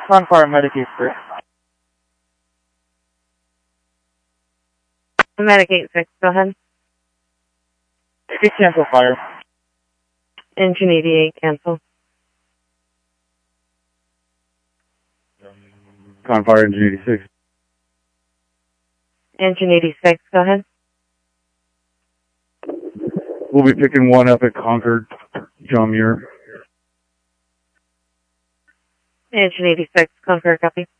Confire Medicaid first. Medicaid 6, go ahead. Cancel fire. Engine 88, cancel. Confire Engine 86. Engine 86, go ahead. We'll be picking one up at Concord, John Muir. Engine 86, Concord, copy.